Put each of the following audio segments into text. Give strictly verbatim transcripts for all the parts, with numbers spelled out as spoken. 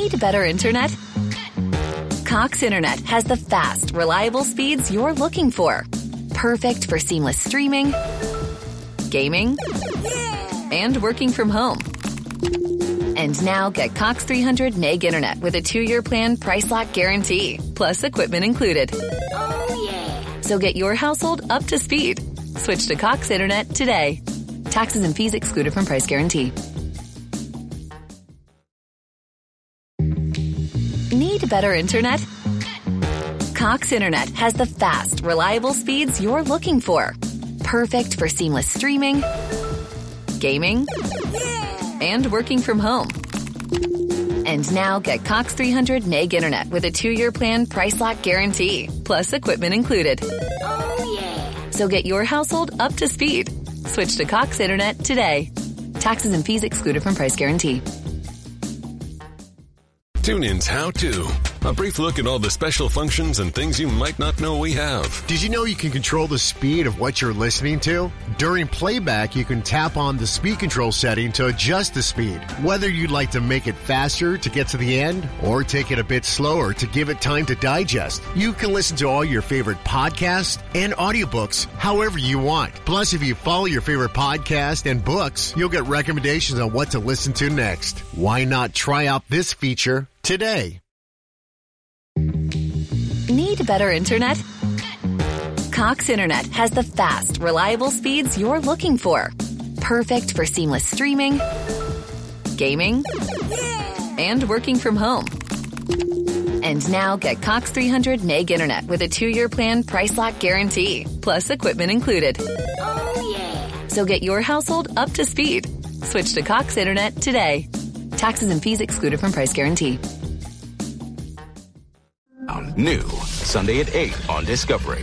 Need better internet? Cox Internet has the fast, reliable speeds you're looking for. Perfect for seamless streaming, gaming, and working from home. And now get Cox three hundred meg internet with a two-year plan price lock guarantee, plus equipment included. Oh, yeah. So get your household up to speed. Switch to Cox Internet today. Taxes and fees excluded from price guarantee. Need better internet? Cox Internet has the fast, reliable speeds you're looking for. Perfect for seamless streaming, gaming, and working from home. And now get Cox three hundred meg internet with a two-year plan price lock guarantee, plus equipment included. Oh, yeah. So get your household up to speed. Switch to Cox Internet today. Taxes and fees excluded from price guarantee. TuneIn's How To. A brief look at all the special functions and things you might not know we have. Did you know you can control the speed of what you're listening to? During playback, you can tap on the speed control setting to adjust the speed. Whether you'd like to make it faster to get to the end or take it a bit slower to give it time to digest, you can listen to all your favorite podcasts and audiobooks however you want. Plus, if you follow your favorite podcast and books, you'll get recommendations on what to listen to next. Why not try out this feature today? Need better internet? Cox Internet has the fast, reliable speeds you're looking for. Perfect for seamless streaming, gaming, and working from home. And now get Cox three hundred meg internet with a two-year plan price lock guarantee, plus equipment included. Oh, yeah. So get your household up to speed. Switch to Cox Internet today. Taxes and fees excluded from price guarantee. New, Sunday at eight on Discovery.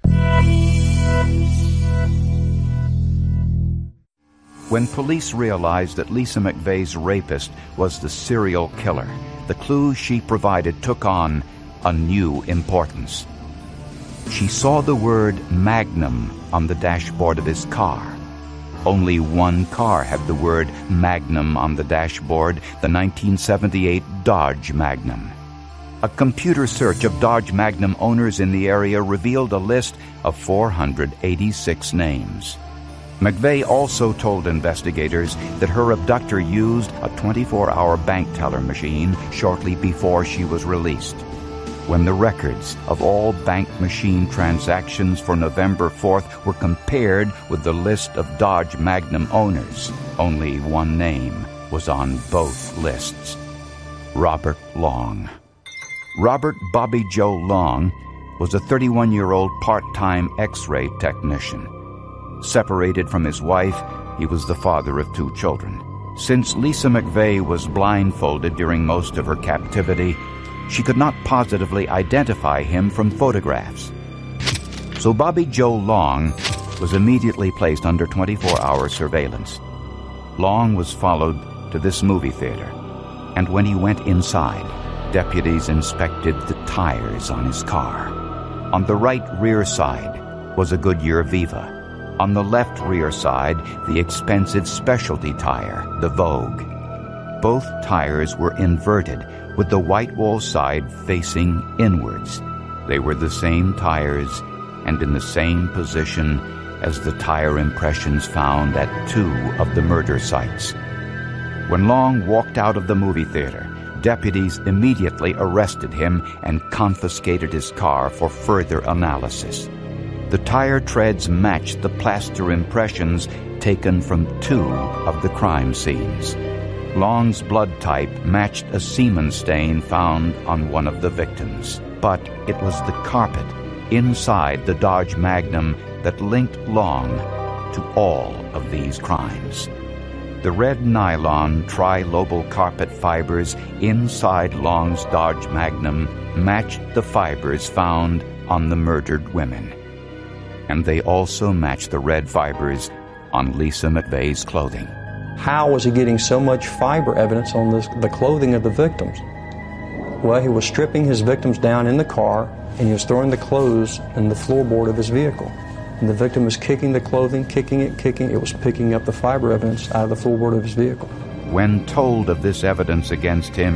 When police realized that Lisa McVeigh's rapist was the serial killer, the clues she provided took on a new importance. She saw the word Magnum on the dashboard of his car. Only one car had the word Magnum on the dashboard, the nineteen seventy-eight Dodge Magnum. A computer search of Dodge Magnum owners in the area revealed a list of four hundred eighty-six names. McVeigh also told investigators that her abductor used a twenty-four hour bank teller machine shortly before she was released. When the records of all bank machine transactions for November fourth were compared with the list of Dodge Magnum owners, only one name was on both lists: Robert Long. Robert Bobby Joe Long was a thirty-one-year-old part-time X-ray technician. Separated from his wife, he was the father of two children. Since Lisa McVeigh was blindfolded during most of her captivity, she could not positively identify him from photographs. So Bobby Joe Long was immediately placed under twenty-four hour surveillance. Long was followed to this movie theater, and when he went inside, deputies inspected the tires on his car. On the right rear side was a Goodyear Viva. On the left rear side, the expensive specialty tire, the Vogue. Both tires were inverted, with the white wall side facing inwards. They were the same tires and in the same position as the tire impressions found at two of the murder sites. When Long walked out of the movie theater, deputies immediately arrested him and confiscated his car for further analysis. The tire treads matched the plaster impressions taken from two of the crime scenes. Long's blood type matched a semen stain found on one of the victims, but it was the carpet inside the Dodge Magnum that linked Long to all of these crimes. The red nylon tri-lobal carpet fibers inside Long's Dodge Magnum matched the fibers found on the murdered women. And they also matched the red fibers on Lisa McVeigh's clothing. How was he getting so much fiber evidence on this, the clothing of the victims? Well, he was stripping his victims down in the car, and he was throwing the clothes in the floorboard of his vehicle. And the victim was kicking the clothing, kicking it, kicking it. It was picking up the fiber evidence out of the floorboard of his vehicle. When told of this evidence against him,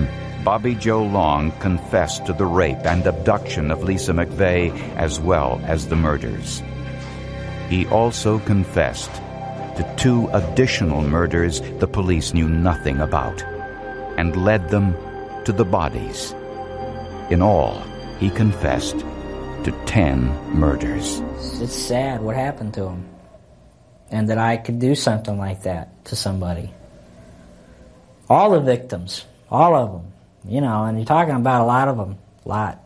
Bobby Joe Long confessed to the rape and abduction of Lisa McVeigh as well as the murders. He also confessed to two additional murders the police knew nothing about and led them to the bodies. In all, he confessed to ten murders. It's sad what happened to him, and that I could do something like that to somebody. All the victims, all of them, you know, and you're talking about a lot of them, a lot.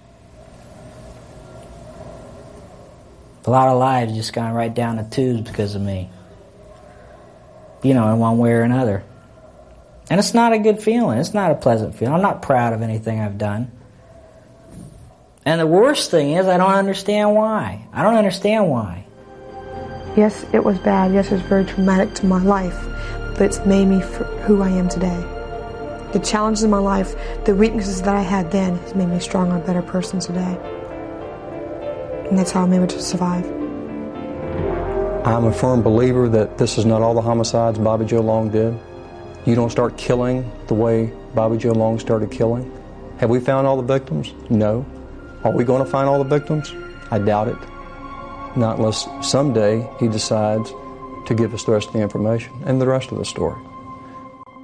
A lot of lives just gone right down the tubes because of me. You know, in one way or another. And it's not a good feeling. It's not a pleasant feeling. I'm not proud of anything I've done. And the worst thing is I don't understand why. I don't understand why. Yes, it was bad. Yes, it was very traumatic to my life. But it's made me for who I am today. The challenges in my life, the weaknesses that I had then, has made me a stronger, better person today. And that's how I'm able to survive. I'm a firm believer that this is not all the homicides Bobby Joe Long did. You don't start killing the way Bobby Joe Long started killing. Have we found all the victims? No. Are we going to find all the victims? I doubt it. Not unless someday he decides to give us the rest of the information and the rest of the story.